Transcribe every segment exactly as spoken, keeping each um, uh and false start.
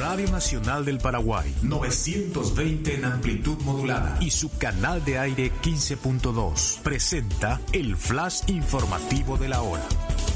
Radio Nacional del Paraguay, novecientos veinte en amplitud modulada y su canal de aire quince punto dos presenta el flash informativo de la hora.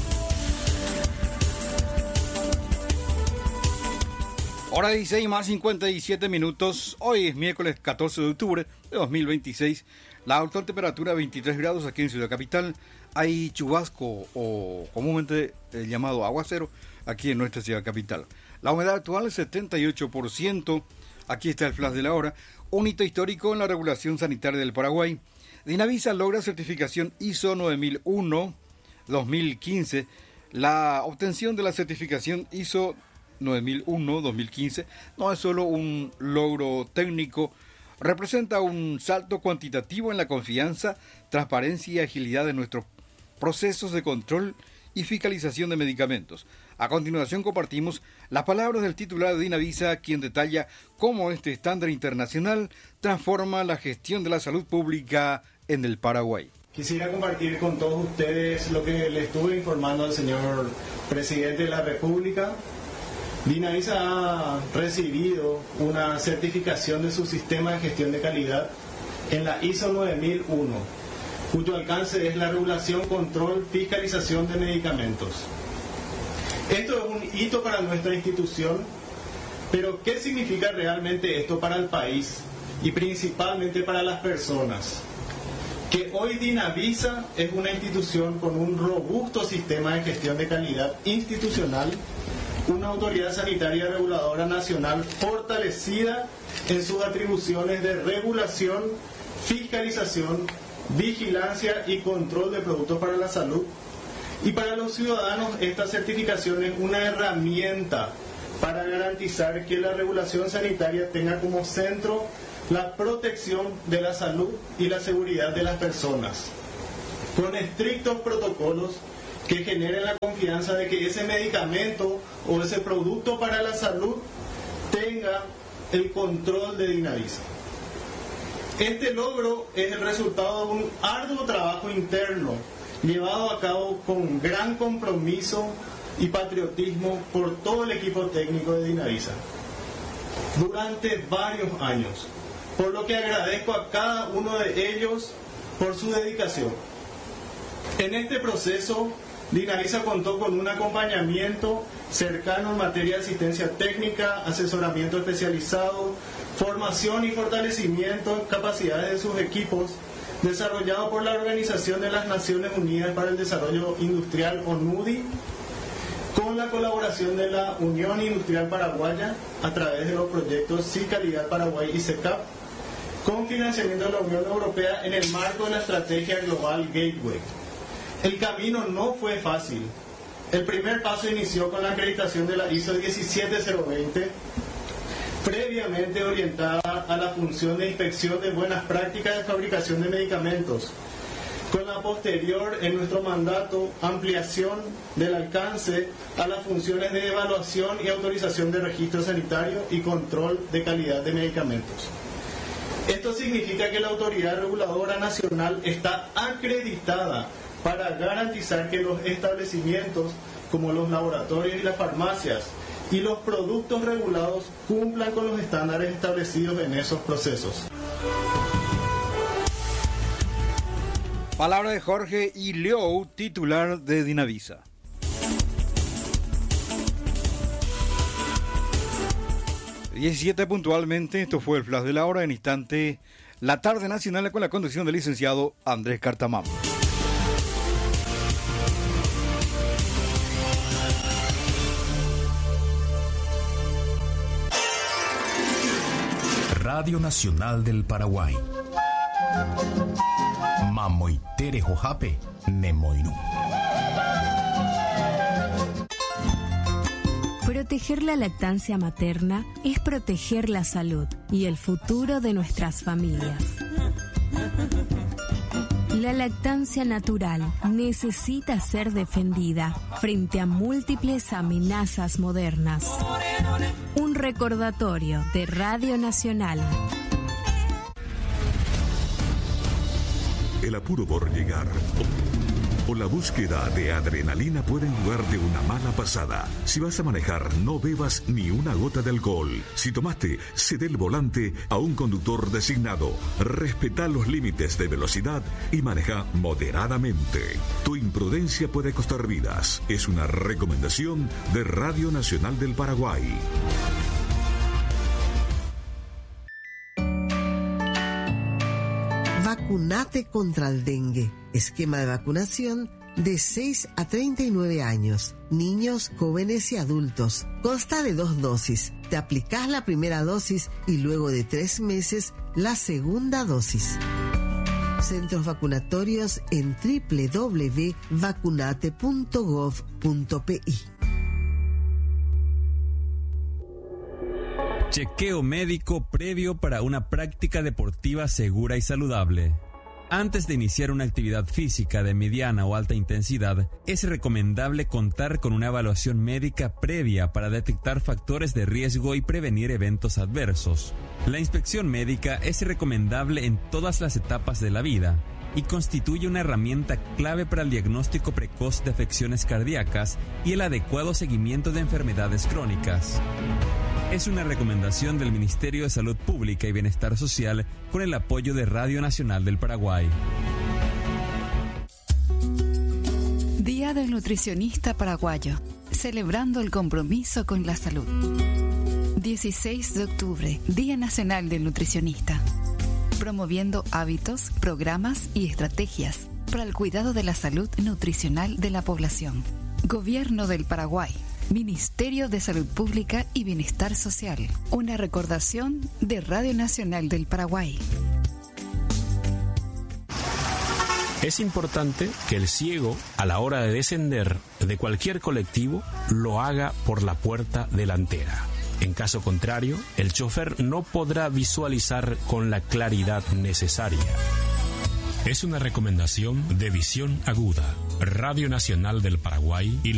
Hora dieciséis más cincuenta y siete minutos. Hoy es miércoles catorce de octubre de dos mil veintiséis. La actual temperatura veintitrés grados aquí en Ciudad Capital. Hay chubasco o comúnmente eh, llamado aguacero aquí en nuestra Ciudad Capital. La humedad actual es setenta y ocho por ciento. Aquí está el flash de la hora. Un hito histórico en la regulación sanitaria del Paraguay. Dinavisa logra certificación I S O nueve mil uno dos mil quince. La obtención de la certificación I S O nueve mil uno dos mil quince no es solo un logro técnico, representa un salto cuantitativo en la confianza, transparencia y agilidad de nuestros procesos de control y fiscalización de medicamentos. A continuación compartimos las palabras del titular de Dinavisa, quien detalla cómo este estándar internacional transforma la gestión de la salud pública en el Paraguay. Quisiera compartir con todos ustedes lo que le estuve informando al señor presidente de la República. Dinavisa ha recibido una certificación de su sistema de gestión de calidad en la I S O nueve mil uno, cuyo alcance es la regulación, control, fiscalización de medicamentos. Esto es un hito para nuestra institución, pero ¿qué significa realmente esto para el país y principalmente para las personas? Que hoy Dinavisa es una institución con un robusto sistema de gestión de calidad institucional, una autoridad sanitaria reguladora nacional fortalecida en sus atribuciones de regulación, fiscalización, vigilancia y control de productos para la salud. Y para los ciudadanos esta certificación es una herramienta para garantizar que la regulación sanitaria tenga como centro la protección de la salud y la seguridad de las personas, con estrictos protocolos que generen la confianza de que ese medicamento o ese producto para la salud tenga el control de Dinavisa. Este logro es el resultado de un arduo trabajo interno llevado a cabo con gran compromiso y patriotismo por todo el equipo técnico de Dinavisa durante varios años, por lo que agradezco a cada uno de ellos por su dedicación. En este proceso, Dinavisa contó con un acompañamiento cercano en materia de asistencia técnica, asesoramiento especializado, formación y fortalecimiento de capacidades de sus equipos, desarrollado por la Organización de las Naciones Unidas para el Desarrollo Industrial, ONUDI, con la colaboración de la Unión Industrial Paraguaya a través de los proyectos Sí Calidad Paraguay y SECAP, con financiamiento de la Unión Europea en el marco de la estrategia global Gateway. El camino no fue fácil. El primer paso inició con la acreditación de la I S O diecisiete cero veinte, previamente orientada a la función de inspección de buenas prácticas de fabricación de medicamentos, con la posterior, en nuestro mandato, ampliación del alcance a las funciones de evaluación y autorización de registro sanitario y control de calidad de medicamentos. Esto significa que la autoridad reguladora nacional está acreditada para garantizar que los establecimientos, como los laboratorios y las farmacias, y los productos regulados cumplan con los estándares establecidos en esos procesos. Palabra de Jorge Iliou, titular de Dinavisa. diecisiete puntualmente, esto fue el flash de la hora. En instante, la tarde nacional con la conducción del licenciado Andrés Cartamam. Radio Nacional del Paraguay. Mamoitere Jojape, Nemoinu. Proteger la lactancia materna es proteger la salud y el futuro de nuestras familias. La lactancia natural necesita ser defendida frente a múltiples amenazas modernas. Un recordatorio de Radio Nacional. El apuro por llegar o la búsqueda de adrenalina pueden jugarte una mala pasada. Si vas a manejar, no bebas ni una gota de alcohol. Si tomaste, cede el volante a un conductor designado. Respeta los límites de velocidad y maneja moderadamente. Tu imprudencia puede costar vidas. Es una recomendación de Radio Nacional del Paraguay. Vacunate contra el dengue. Esquema de vacunación de seis a treinta y nueve años. Niños, jóvenes y adultos. Consta de dos dosis. Te aplicás la primera dosis y luego de tres meses la segunda dosis. Centros vacunatorios en doble u doble u doble u punto vacunate punto gov punto pe i. Chequeo médico previo para una práctica deportiva segura y saludable. Antes de iniciar una actividad física de mediana o alta intensidad, es recomendable contar con una evaluación médica previa para detectar factores de riesgo y prevenir eventos adversos. La inspección médica es recomendable en todas las etapas de la vida y constituye una herramienta clave para el diagnóstico precoz de afecciones cardíacas y el adecuado seguimiento de enfermedades crónicas. Es una recomendación del Ministerio de Salud Pública y Bienestar Social con el apoyo de Radio Nacional del Paraguay. Día del Nutricionista Paraguayo, celebrando el compromiso con la salud. dieciséis de octubre, Día Nacional del Nutricionista. Promoviendo hábitos, programas y estrategias para el cuidado de la salud nutricional de la población. Gobierno del Paraguay. Ministerio de Salud Pública y Bienestar Social. Una recordación de Radio Nacional del Paraguay. Es importante que el ciego, a la hora de descender de cualquier colectivo, lo haga por la puerta delantera. En caso contrario, el chofer no podrá visualizar con la claridad necesaria. Es una recomendación de Visión Aguda, Radio Nacional del Paraguay y la